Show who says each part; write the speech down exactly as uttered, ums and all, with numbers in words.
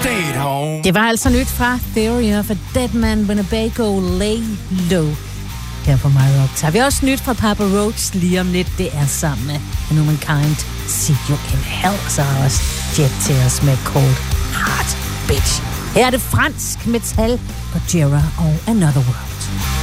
Speaker 1: Stay home.
Speaker 2: Det var altså nyt fra Theory of a Dead Man Winnebago Lay Low. Her på My Rock tager vi også nyt fra Papa Roach lige om lidt. Det er sammen med Humankind. See You in Hell. Så har også Jet til os med Cold Heart Bitch. Her er det fransk metal på Jera og Another World.